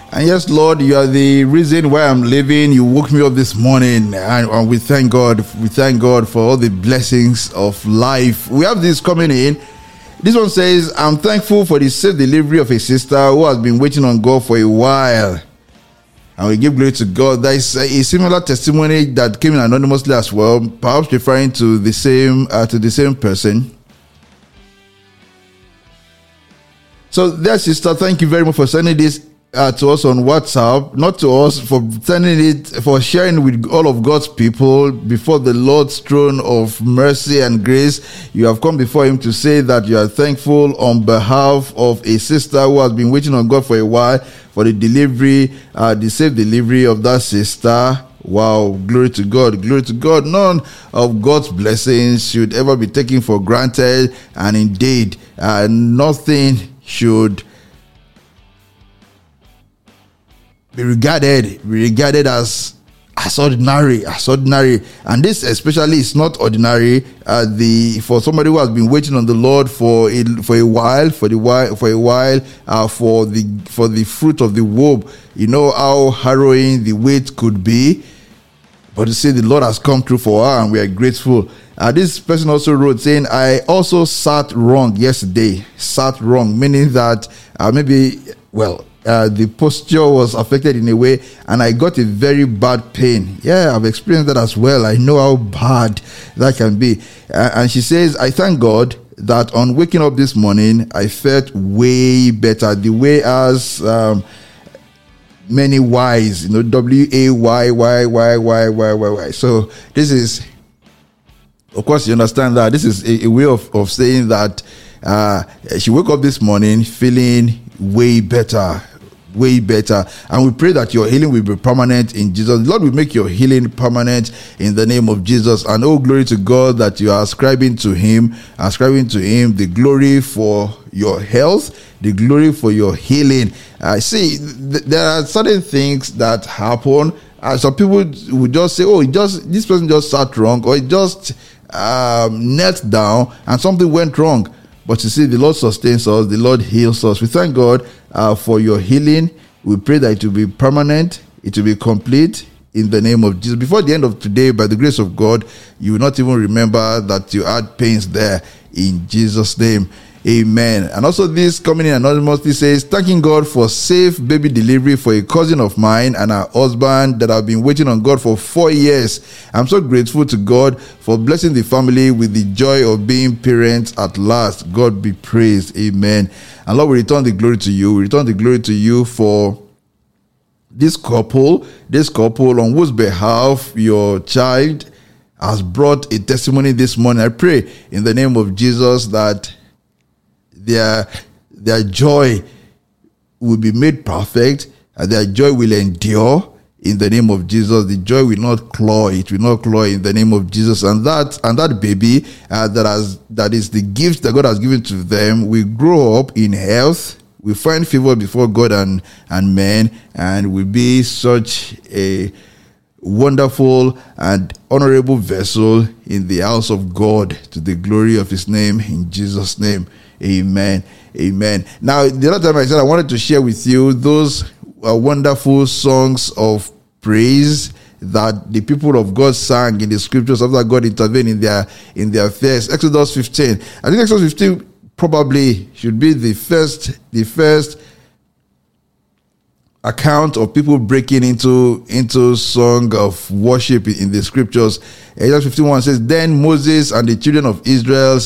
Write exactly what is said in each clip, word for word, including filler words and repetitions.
And yes, Lord, you are the reason why I'm living. You woke me up this morning, and, and we thank God. We thank God for all the blessings of life. We have this coming in. This one says, I'm thankful for the safe delivery of a sister who has been waiting on God for a while. And we give glory to God. There is a similar testimony that came in anonymously as well, perhaps referring to the same uh, to the same person. So, dear sister, thank you very much for sending this uh, to us on WhatsApp. Not to us, for sending it, for sharing with all of God's people before the Lord's throne of mercy and grace. You have come before Him to say that you are thankful on behalf of a sister who has been waiting on God for a while for the delivery, uh, the safe delivery of that sister. Wow, glory to God, glory to God. None of God's blessings should ever be taken for granted, and indeed, uh, nothing should be regarded be regarded as as ordinary, as ordinary. And this especially is not ordinary. Uh, the for somebody who has been waiting on the Lord for a for a while, for the while for a while, uh, for the for the fruit of the womb. You know how harrowing the wait could be. But to say the Lord has come through for her, and we are grateful. Uh, this person also wrote saying, I also sat wrong yesterday. Sat wrong, meaning that uh, maybe, well, uh, the posture was affected in a way, and I got a very bad pain. Yeah, I've experienced that as well. I know how bad that can be. Uh, and she says, I thank God that on waking up this morning, I felt way better. The way as... Um, many Y's, you know, W A Y Y Y Y Y Y Y. So this is, of course, you understand that this is a, a way of, of saying that uh, she woke up this morning feeling way better, way better. And we pray that your healing will be permanent in Jesus. The Lord will make your healing permanent in the name of Jesus. And oh, glory to God that you are ascribing to Him, ascribing to Him the glory for your health, the glory for your healing. I uh, see th- there are certain things that happen. Uh, some people would just say, oh, it just this person just sat wrong, or it just um, knelt down and something went wrong. But you see, the Lord sustains us, the Lord heals us. We thank God uh, for your healing. We pray that it will be permanent, it will be complete in the name of Jesus. Before the end of today, by the grace of God, you will not even remember that you had pains there, in Jesus' name. Amen. And also this coming in anonymously says, thanking God for safe baby delivery for a cousin of mine and her husband that have been waiting on God for four years. I'm so grateful to God for blessing the family with the joy of being parents at last. God be praised. Amen. And Lord, we return the glory to you. We return the glory to you for this couple, this couple on whose behalf your child has brought a testimony this morning. I pray in the name of Jesus that Their, their joy will be made perfect, and their joy will endure in the name of Jesus. The joy will not claw; it will not claw in the name of Jesus. And that and that baby uh, that has that is the gift that God has given to them will grow up in health, will find favor before God and and men, and will be such a wonderful and honorable vessel in the house of God to the glory of His name. In Jesus' name. Amen. Amen. Now, the other time I said I wanted to share with you those uh, wonderful songs of praise that the people of God sang in the scriptures after God intervened in their in their affairs. Exodus fifteen. I think Exodus fifteen probably should be the first the first account of people breaking into into song of worship in the scriptures. Exodus fifteen one says, then Moses and the children of Israel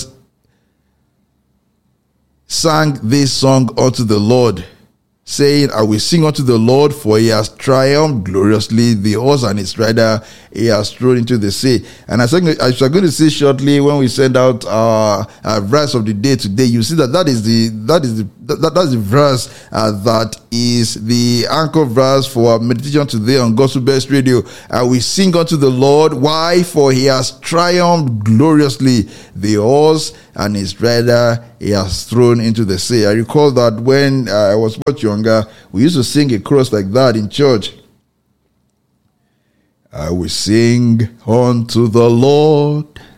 sang this song unto the Lord, saying, I will sing unto the Lord, for He has triumphed gloriously. The horse and its rider He has thrown into the sea. And as I'm going to see shortly when we send out our, our verse of the day today, you see that that is the that is the that, that's the verse uh, that is the anchor verse for our meditation today on Gospel Best Radio. Uh, we sing unto the Lord. Why? For He has triumphed gloriously. The horse and his rider He has thrown into the sea. I recall that when uh, I was much younger, we used to sing a chorus like that in church. I will sing unto the Lord